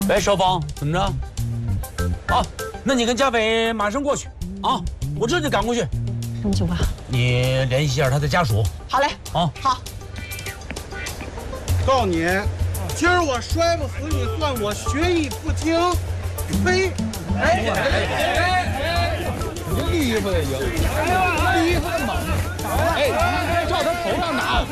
喂，少峰，怎么着？啊，那你跟加菲马上过去啊，我这就赶过去。 什么情况？ 你联系一下他的家属。 好嘞。 啊， 好。 告诉你，今儿我摔不死你，算我学艺不精。飞！ 你这厉害也行，厉害猛！哎，照他头上打！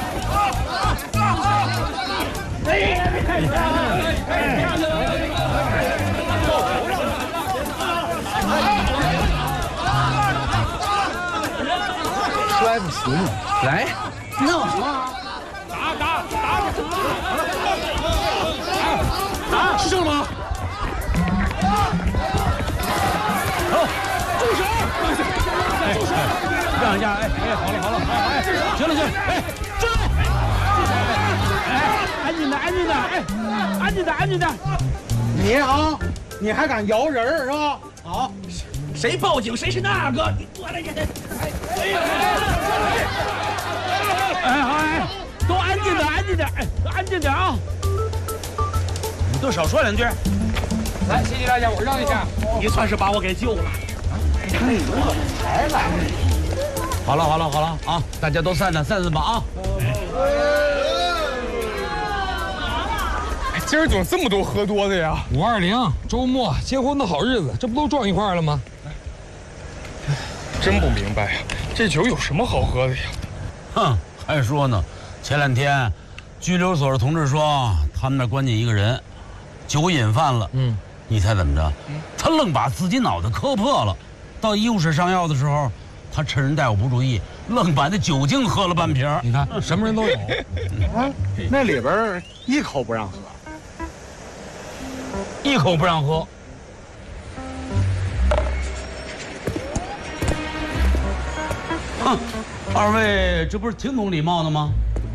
摔不死你，来， 那有什么？ 打！是这了吗？好，住手！住手！ 让一下，好了，行了，哎，站住！安静点，安静点！ 你啊，你还敢摇人是吧？好， 谁报警谁是那个，你过来这！ 哎，都安静点啊！你多少说两句。 来，谢谢大家，我让一下，你算是把我给救了。 你怎么才来？ 好了啊，大家都散散吧啊！ 哎，今儿怎么这么多喝多的呀 ？520周末结婚的好日子，这不都撞一块了吗？ 真不明白呀，这酒有什么好喝的呀？ 哼，还说呢，前2天拘留所的同志说，他们那关进一个人，酒瘾犯了。你猜怎么着？他愣把自己脑袋磕破了。到医务室上药的时候，他趁人大夫不注意，愣把那酒精喝了半瓶。 你看，什么人都有。 啊，那里边一口不让喝， 一口不让喝。哼，二位这不是挺懂礼貌的吗？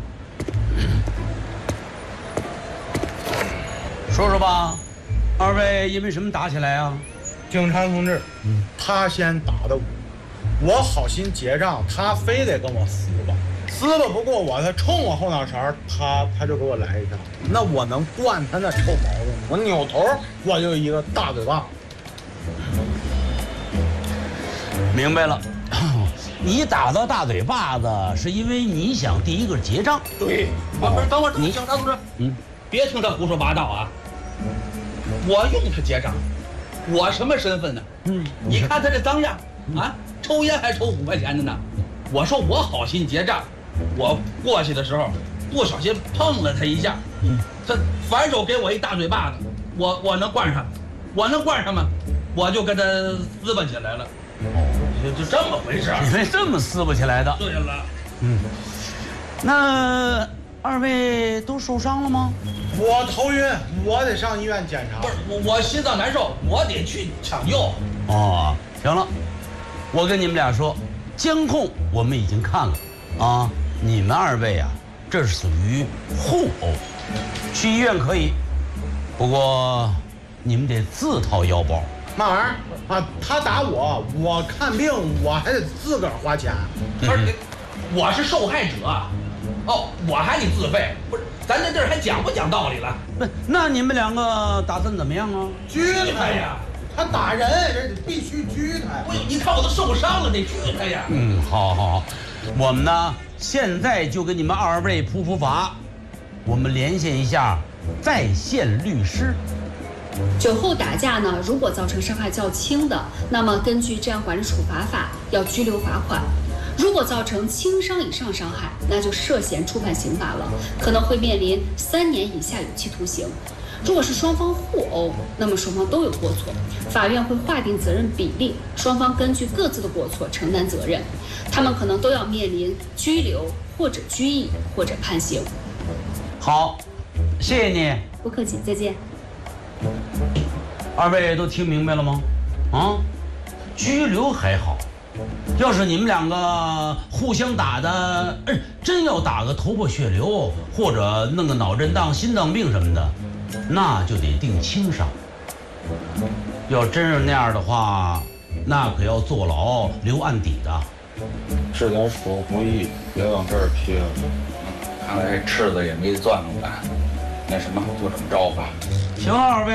说说吧，二位因为什么打起来啊？ 警察同志，他先打的我好心结账，他非得跟我撕吧不过我，他冲我后脑勺，他就给我来一下，那我能惯他那臭毛病吗？我扭头我就一个大嘴巴。 明白了，你打到大嘴巴子是因为你想第一个结账。 对，不是，等会儿，你警察同志，别听他胡说八道啊！我用他结账，我什么身份呢？你看他这脏样啊，抽烟还抽5块钱的呢。我说我好心结账，我过去的时候不小心碰了他一下，他反手给我一大嘴巴子，我能惯上？我能惯上吗？我就跟他撕巴起来了。就这么回事。 你们这么撕巴起来的？ 对了， 那二位都受伤了吗？ 我头晕，我得上医院检查。 不是我心脏难受，我得去抢救。 哦，行了，我跟你们俩说，监控我们已经看了啊，你们二位啊，这是属于互殴，去医院可以，不过你们得自掏腰包。 嘛玩意儿啊？他打我，我看病我还得自个儿花钱。 不是，我是受害者，哦，我还得自费。不是，咱这地儿还讲不讲道理了？ 那你们两个打算怎么样啊？ 拘他呀！ 呀！他打人，这必须拘他呀！ 不，你看我都受伤了，得拘他呀！ 好，我们呢现在就给你们二位普法，我们连线一下在线律师。 酒后打架呢，如果造成伤害较轻的，那么根据治安管理处罚法要拘留罚款；如果造成轻伤以上伤害，那就涉嫌触犯刑法了，可能会面临3年以下有期徒刑。如果是双方互殴，那么双方都有过错，法院会划定责任比例，双方根据各自的过错承担责任，他们可能都要面临拘留或者拘役或者判刑。 好，谢谢你。 不客气，再见。 二位都听明白了吗？啊，拘留还好，要是你们两个互相打的，真要打个头破血流，或者弄个脑震荡、心脏病什么的，那就得定轻伤。要真是那样的话，那可要坐牢留案底的。 吃点手不易，别往这儿撇了。看来这赤子也没攥住咱。那什么，就这么着吧。 行，二位。